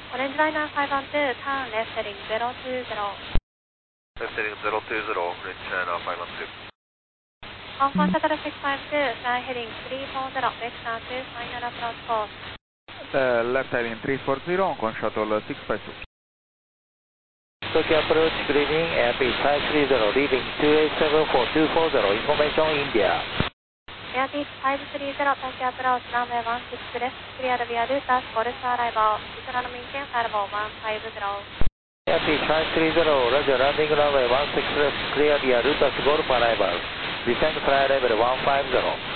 Orange liner 512, turn left heading 020. Left heading 020, Orange liner 512. Hong Kong Shuttle 652, fly heading 340, vector to final approach course. Left heading 340, Hong Kong Shuttle 652. Tokyo approach, good evening, Airbus 530, leaving 287 for 240, information India. Airbus 530, Tokyo approach, runway 16 left, clear via Lutas, Golf arrival, Economy maintain firewall 150. Airbus 530, Roger, landing runway 16 left, clear via Lutas, Golf arrival, descend fly level 150.